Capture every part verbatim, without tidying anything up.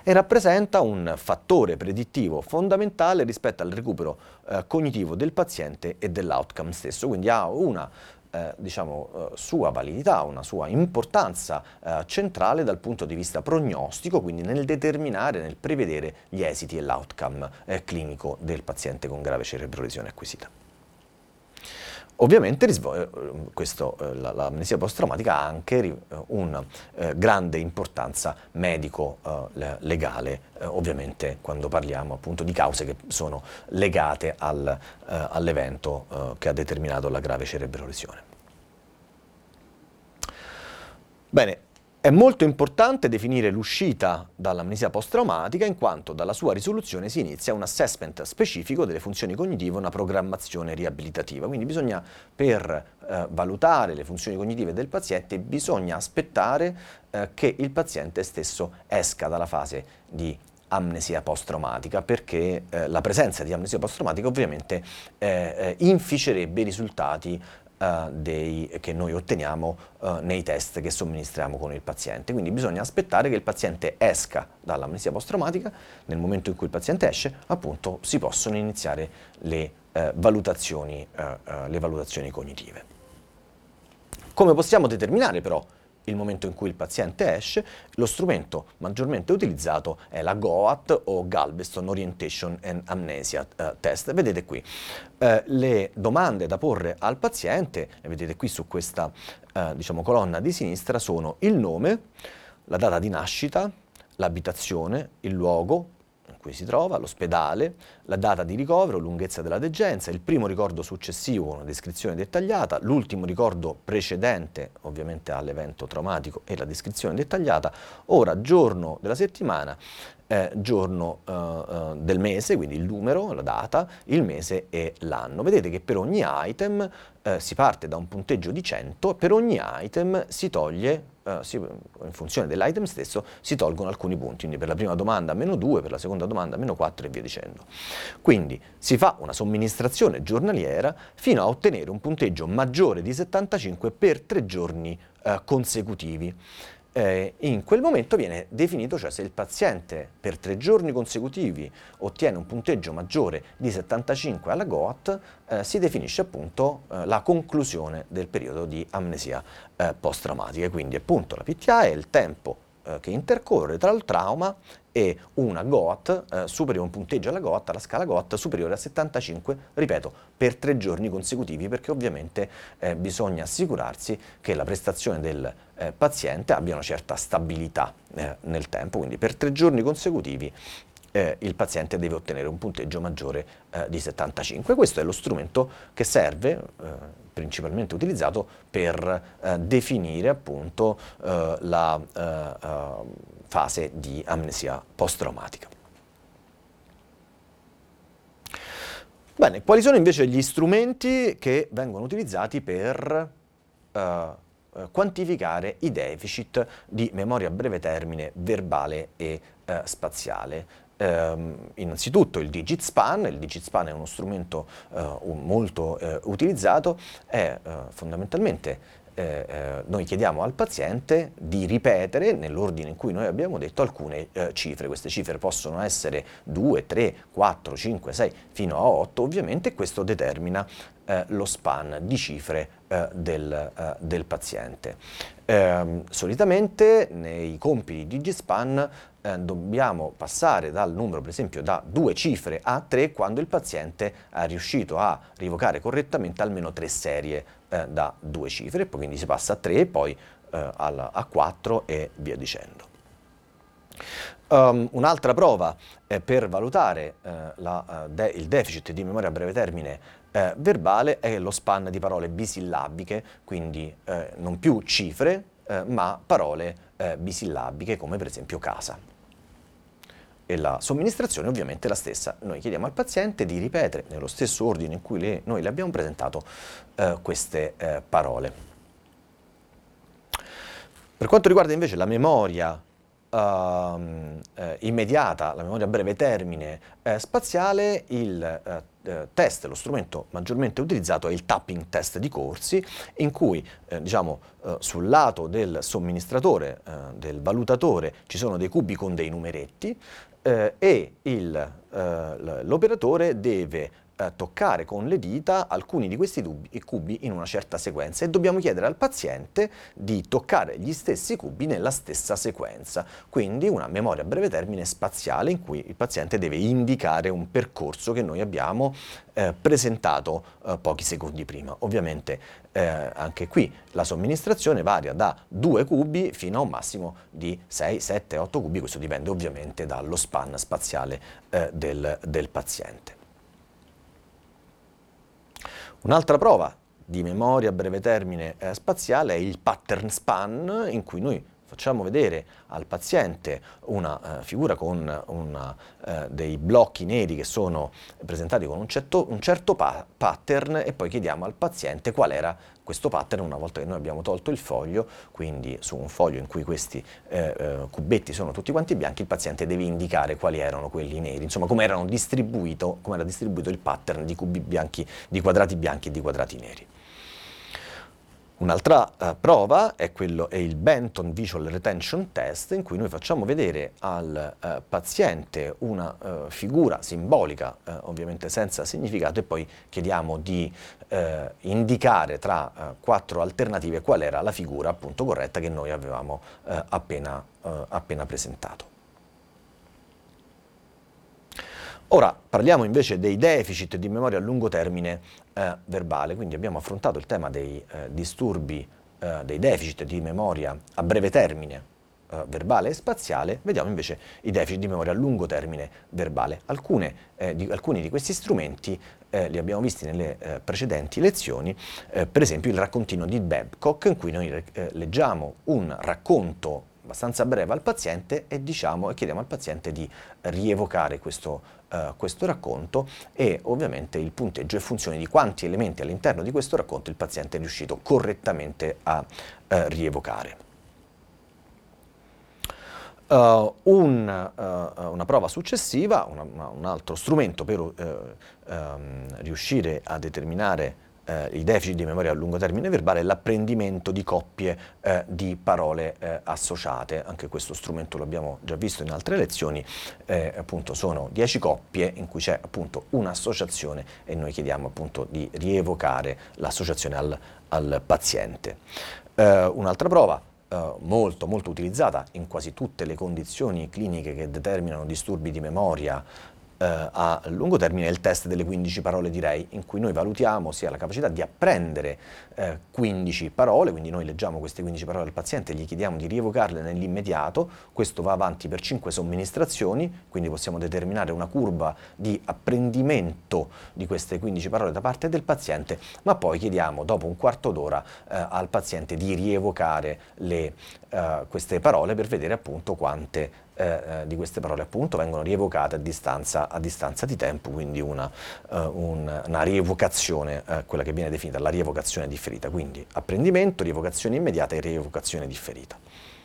e rappresenta un fattore predittivo fondamentale rispetto al recupero eh, cognitivo del paziente e dell'outcome stesso, quindi ha una eh, diciamo, eh, sua validità, una sua importanza eh, centrale dal punto di vista prognostico, quindi nel determinare, nel prevedere gli esiti e l'outcome eh, clinico del paziente con grave cerebrolesione acquisita. Ovviamente questo, eh, l'amnesia post-traumatica ha anche eh, una eh, grande importanza medico-legale, eh, ovviamente quando parliamo appunto di cause che sono legate al, eh, all'evento eh, che ha determinato la grave cerebrolesione. Bene. È molto importante definire l'uscita dall'amnesia post-traumatica in quanto dalla sua risoluzione si inizia un assessment specifico delle funzioni cognitive e una programmazione riabilitativa. Quindi bisogna, per eh, valutare le funzioni cognitive del paziente, bisogna aspettare eh, che il paziente stesso esca dalla fase di amnesia post-traumatica, perché eh, la presenza di amnesia post-traumatica ovviamente eh, eh, inficerebbe i risultati Uh, dei, che noi otteniamo uh, nei test che somministriamo con il paziente. Quindi bisogna aspettare che il paziente esca dall'amnesia post-traumatica. Nel momento in cui il paziente esce, appunto, si possono iniziare le, uh, valutazioni, uh, uh, le valutazioni cognitive. Come possiamo determinare però il momento in cui il paziente esce? Lo strumento maggiormente utilizzato è la GOAT o Galveston Orientation and Amnesia uh, Test. Vedete qui uh, le domande da porre al paziente, le vedete qui su questa uh, diciamo, colonna di sinistra, sono il nome, la data di nascita, l'abitazione, il luogo in cui si trova, l'ospedale, la data di ricovero, lunghezza della degenza, il primo ricordo successivo con una descrizione dettagliata, l'ultimo ricordo precedente ovviamente all'evento traumatico e la descrizione dettagliata, ora, giorno della settimana, eh, giorno eh, eh, del mese, quindi il numero, la data, il mese e l'anno. Vedete che per ogni item eh, si parte da un punteggio di cento e per ogni item si toglie, eh, si, in funzione dell'item stesso, si tolgono alcuni punti, quindi per la prima domanda meno due, per la seconda domanda meno quattro e via dicendo. Quindi si fa una somministrazione giornaliera fino a ottenere un punteggio maggiore di settantacinque per tre giorni eh, consecutivi. Eh, in quel momento viene definito, cioè se il paziente per tre giorni consecutivi ottiene un punteggio maggiore di settantacinque alla GOAT, eh, si definisce appunto eh, la conclusione del periodo di amnesia eh, post-traumatica. Quindi appunto la P T A è il tempo eh, che intercorre tra il trauma e una GOAT eh, superiore, un punteggio alla GOAT, alla scala GOAT superiore a settantacinque, ripeto, per tre giorni consecutivi, perché ovviamente eh, bisogna assicurarsi che la prestazione del eh, paziente abbia una certa stabilità eh, nel tempo, quindi per tre giorni consecutivi eh, il paziente deve ottenere un punteggio maggiore eh, di settantacinque. Questo è lo strumento che serve, eh, principalmente utilizzato per eh, definire appunto eh, la eh, uh, fase di amnesia post-traumatica. Bene, quali sono invece gli strumenti che vengono utilizzati per uh, uh, quantificare i deficit di memoria a breve termine verbale e uh, spaziale? Uh, innanzitutto il digit span. Il digit span è uno strumento uh, molto uh, utilizzato, è uh, fondamentalmente Eh, eh, noi chiediamo al paziente di ripetere nell'ordine in cui noi abbiamo detto alcune eh, cifre. Queste cifre possono essere due, tre, quattro, cinque, sei fino a otto, ovviamente, e questo determina eh, lo span di cifre eh, del, eh, del paziente. Eh, solitamente nei compiti di digispan eh, dobbiamo passare dal numero, per esempio, da due cifre a tre quando il paziente è riuscito a rievocare correttamente almeno tre serie eh, da due cifre, poi quindi si passa a tre, poi eh, alla, a quattro e via dicendo. Um, un'altra prova eh, per valutare eh, la, uh, de il deficit di memoria a breve termine eh, verbale è lo span di parole bisillabiche, quindi eh, non più cifre, eh, ma parole eh, bisillabiche, come per esempio casa. E la somministrazione ovviamente è la stessa. Noi chiediamo al paziente di ripetere nello stesso ordine in cui le, noi le abbiamo presentato eh, queste eh, parole. Per quanto riguarda invece la memoria Uh, uh, immediata, la memoria a breve termine eh, spaziale, il eh, eh, test, lo strumento maggiormente utilizzato è il tapping test di corsi, in cui eh, diciamo eh, sul lato del somministratore, eh, del valutatore, ci sono dei cubi con dei numeretti eh, e il, eh, l'operatore deve eh, toccare con le dita alcuni di questi cubi, cubi in una certa sequenza, e dobbiamo chiedere al paziente di toccare gli stessi cubi nella stessa sequenza, quindi una memoria a breve termine spaziale in cui il paziente deve indicare un percorso che noi abbiamo eh, presentato eh, pochi secondi prima. Ovviamente eh, anche qui la somministrazione varia da due cubi fino a un massimo di sei, sette, otto cubi, questo dipende ovviamente dallo span spaziale eh, del, del paziente. Un'altra prova di memoria a breve termine eh, spaziale è il pattern span, in cui noi facciamo vedere al paziente una eh, figura con una, eh, dei blocchi neri che sono presentati con un certo, un certo pa pattern, e poi chiediamo al paziente qual era questo pattern una volta che noi abbiamo tolto il foglio. Quindi su un foglio in cui questi eh, eh, cubetti sono tutti quanti bianchi, il paziente deve indicare quali erano quelli neri, insomma come erano distribuito, come era distribuito il pattern di cubi bianchi, di quadrati bianchi e di quadrati neri. Un'altra uh, prova è, quello, è il Benton Visual Retention Test, in cui noi facciamo vedere al uh, paziente una uh, figura simbolica, uh, ovviamente senza significato, e poi chiediamo di uh, indicare tra uh, quattro alternative qual era la figura appunto corretta che noi avevamo uh, appena, uh, appena presentato. Ora parliamo invece dei deficit di memoria a lungo termine eh, verbale, quindi abbiamo affrontato il tema dei eh, disturbi, eh, dei deficit di memoria a breve termine eh, verbale e spaziale. Vediamo invece i deficit di memoria a lungo termine verbale. Alcune, eh, di, alcuni di questi strumenti eh, li abbiamo visti nelle eh, precedenti lezioni, eh, per esempio il raccontino di Babcock, in cui noi eh, leggiamo un racconto abbastanza breve al paziente e, diciamo, e chiediamo al paziente di rievocare questo, uh, questo racconto, e ovviamente il punteggio è funzione di quanti elementi all'interno di questo racconto il paziente è riuscito correttamente a uh, rievocare. Uh, un, uh, una prova successiva, una, una, un altro strumento per uh, um, riuscire a determinare Eh, i deficit di memoria a lungo termine verbale è l'apprendimento di coppie eh, di parole eh, associate. Anche questo strumento lo abbiamo già visto in altre lezioni, eh, appunto sono dieci coppie in cui c'è appunto un'associazione, e noi chiediamo appunto di rievocare l'associazione al, al paziente. Eh, un'altra prova eh, molto molto utilizzata in quasi tutte le condizioni cliniche che determinano disturbi di memoria a lungo termine è il test delle quindici parole direi, in cui noi valutiamo sia la capacità di apprendere eh, quindici parole, quindi noi leggiamo queste quindici parole al paziente e gli chiediamo di rievocarle nell'immediato. Questo va avanti per cinque somministrazioni, quindi possiamo determinare una curva di apprendimento di queste quindici parole da parte del paziente, ma poi chiediamo dopo un quarto d'ora eh, al paziente di rievocare le, eh, queste parole per vedere appunto quante Eh, di queste parole appunto vengono rievocate a distanza, a distanza di tempo, quindi una, uh, un, una rievocazione, uh, quella che viene definita la rievocazione differita, quindi apprendimento, rievocazione immediata e rievocazione differita.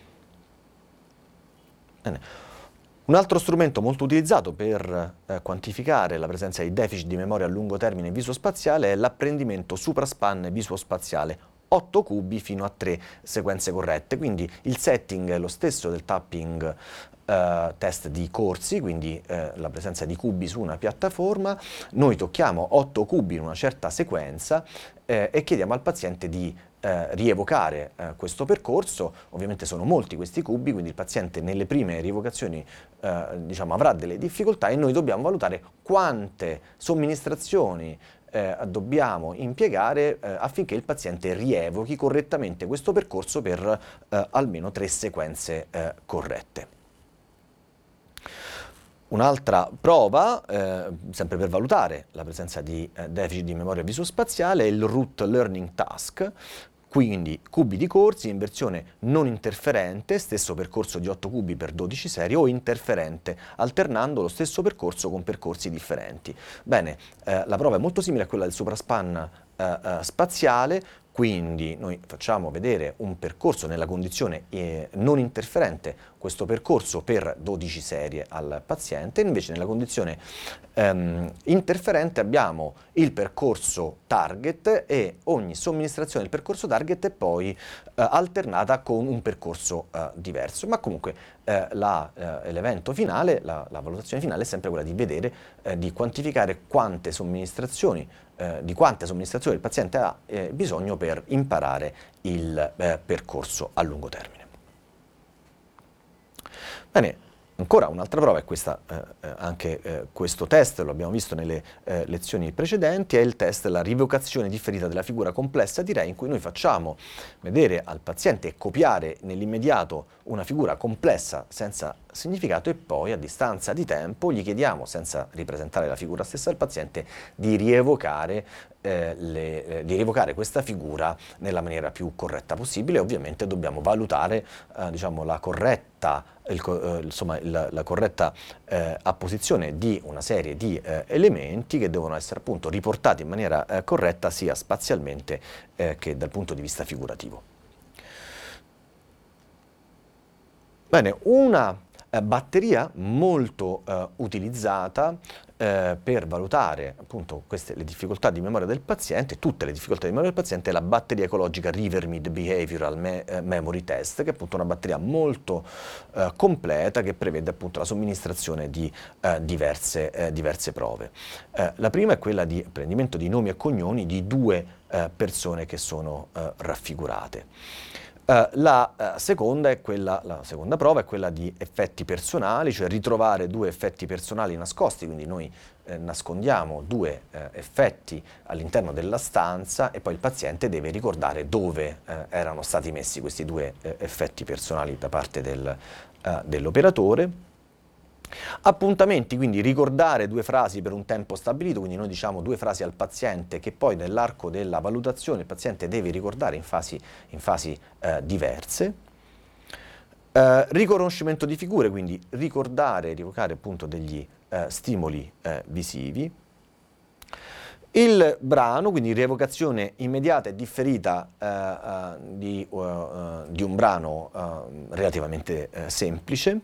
Bene. Un altro strumento molto utilizzato per eh, quantificare la presenza di deficit di memoria a lungo termine visuospaziale è l'apprendimento supraspan visuospaziale, otto cubi fino a tre sequenze corrette, quindi il setting è lo stesso del tapping Uh, test di corsi, quindi uh, la presenza di cubi su una piattaforma. Noi tocchiamo otto cubi in una certa sequenza eh, e chiediamo al paziente di eh, rievocare eh, questo percorso. Ovviamente sono molti questi cubi, quindi il paziente nelle prime rievocazioni eh, diciamo, avrà delle difficoltà, e noi dobbiamo valutare quante somministrazioni eh, dobbiamo impiegare eh, affinché il paziente rievochi correttamente questo percorso per eh, almeno tre sequenze eh, corrette. Un'altra prova, eh, sempre per valutare la presenza di eh, deficit di memoria visuospaziale, è il Root Learning Task, quindi cubi di corsi in versione non interferente, stesso percorso di otto cubi per dodici serie, o interferente, alternando lo stesso percorso con percorsi differenti. Bene, eh, la prova è molto simile a quella del supraspan eh, eh, spaziale, quindi noi facciamo vedere un percorso nella condizione eh, non interferente, questo percorso per dodici serie al paziente, invece nella condizione ehm, interferente abbiamo il percorso target e ogni somministrazione del percorso target è poi eh, alternata con un percorso eh, diverso, ma comunque eh, la, eh, l'evento finale, la, la valutazione finale è sempre quella di vedere, eh, di quantificare quante somministrazioni Eh, di quante somministrazioni il paziente ha eh, bisogno per imparare il eh, percorso a lungo termine. Bene, ancora un'altra prova è questa, eh, anche eh, questo test, lo abbiamo visto nelle eh, lezioni precedenti, è il test della rievocazione differita della figura complessa di Re, in cui noi facciamo vedere al paziente e copiare nell'immediato una figura complessa senza significato e poi a distanza di tempo gli chiediamo, senza ripresentare la figura stessa del paziente, di rievocare, eh, le, eh, di rievocare questa figura nella maniera più corretta possibile. Ovviamente dobbiamo valutare eh, diciamo, la corretta, il, eh, insomma, il, la corretta eh, apposizione di una serie di eh, elementi che devono essere appunto riportati in maniera eh, corretta sia spazialmente eh, che dal punto di vista figurativo. Bene, una eh, batteria molto eh, utilizzata eh, per valutare appunto queste, le difficoltà di memoria del paziente, tutte le difficoltà di memoria del paziente, è la batteria ecologica Rivermead Behavioral Me eh, Memory Test, che è appunto una batteria molto eh, completa che prevede appunto la somministrazione di eh, diverse, eh, diverse prove. Eh, la prima è quella di apprendimento di nomi e cognomi di due eh, persone che sono eh, raffigurate. Uh, la uh, seconda è quella, la seconda prova è quella di effetti personali, cioè ritrovare due effetti personali nascosti, quindi noi eh, nascondiamo due eh, effetti all'interno della stanza e poi il paziente deve ricordare dove eh, erano stati messi questi due eh, effetti personali da parte del, uh, dell'operatore. Appuntamenti, quindi ricordare due frasi per un tempo stabilito, quindi noi diciamo due frasi al paziente che poi nell'arco della valutazione il paziente deve ricordare in fasi, in fasi eh, diverse. Eh, riconoscimento di figure, quindi ricordare, rievocare appunto degli eh, stimoli eh, visivi. Il brano, quindi rievocazione immediata e differita eh, eh, di, uh, uh, di un brano uh, relativamente uh, semplice.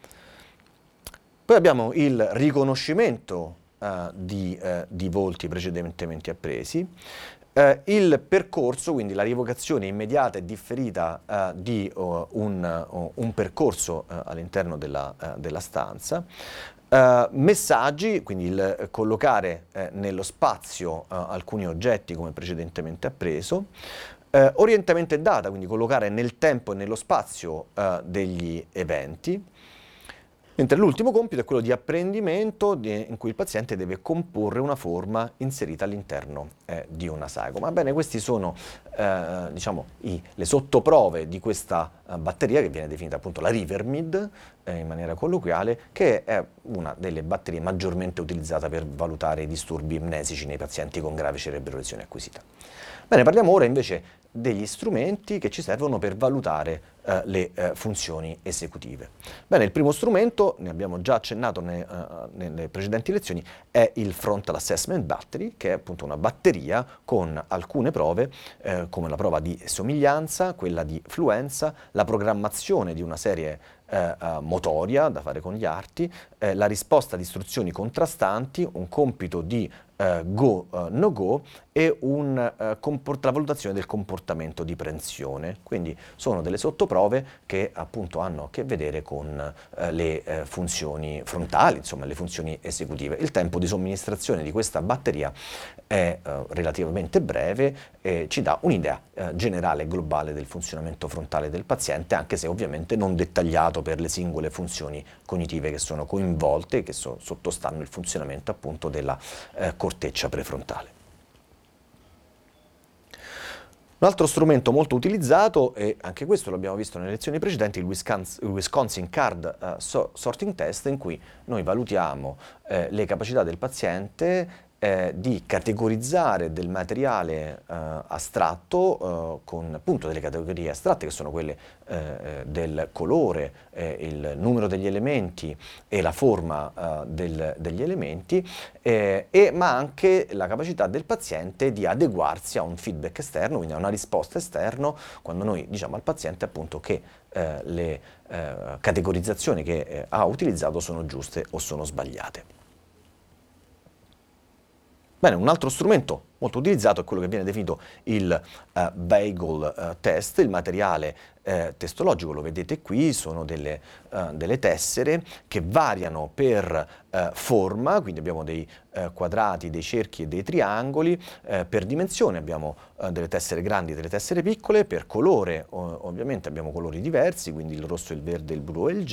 Poi abbiamo il riconoscimento uh, di, uh, di volti precedentemente appresi, uh, il percorso, quindi la rievocazione immediata e differita uh, di uh, un, uh, un percorso uh, all'interno della, uh, della stanza, uh, messaggi, quindi il collocare uh, nello spazio uh, alcuni oggetti come precedentemente appreso, uh, orientamento e data, quindi collocare nel tempo e nello spazio uh, degli eventi. Mentre l'ultimo compito è quello di apprendimento di, in cui il paziente deve comporre una forma inserita all'interno eh, di una sagoma. Bene, queste sono eh, diciamo, i, le sottoprove di questa uh, batteria che viene definita appunto la Rivermead eh, in maniera colloquiale, che è una delle batterie maggiormente utilizzate per valutare i disturbi amnesici nei pazienti con grave cerebrolesione acquisita. Bene, parliamo ora invece degli strumenti che ci servono per valutare eh, le eh, funzioni esecutive. Bene, il primo strumento, ne abbiamo già accennato ne, uh, nelle precedenti lezioni, è il Frontal Assessment Battery, che è appunto una batteria con alcune prove, eh, come la prova di somiglianza, quella di fluenza, la programmazione di una serie eh, uh, motoria da fare con gli arti, eh, la risposta ad istruzioni contrastanti, un compito di Uh, go, uh, no go e un, uh, comport- la valutazione del comportamento di prensione. Quindi sono delle sottoprove che appunto hanno a che vedere con uh, le uh, funzioni frontali, insomma le funzioni esecutive. Il tempo di somministrazione di questa batteria è uh, relativamente breve e ci dà un'idea uh, generale e globale del funzionamento frontale del paziente, anche se ovviamente non dettagliato per le singole funzioni cognitive che sono coinvolte e che so- sottostanno il funzionamento appunto della uh, corteccia prefrontale. Un altro strumento molto utilizzato, e anche questo l'abbiamo visto nelle lezioni precedenti, il Wisconsin, il Wisconsin Card uh, so- Sorting Test, in cui noi valutiamo eh, le capacità del paziente eh, di categorizzare del materiale eh, astratto eh, con appunto delle categorie astratte che sono quelle eh, del colore, eh, il numero degli elementi e la forma eh, del, degli elementi, eh, e, ma anche la capacità del paziente di adeguarsi a un feedback esterno, quindi a una risposta esterna, quando noi diciamo al paziente appunto che eh, le eh, categorizzazioni che eh, ha utilizzato sono giuste o sono sbagliate. Bene, un altro strumento molto utilizzato è quello che viene definito il uh, Bagel uh, test, il materiale eh, testologico, lo vedete qui, sono delle, uh, delle tessere che variano per uh, forma, quindi abbiamo dei uh, quadrati, dei cerchi e dei triangoli, uh, per dimensione abbiamo uh, delle tessere grandi e delle tessere piccole, per colore ovviamente abbiamo colori diversi, quindi il rosso, il verde, il blu e il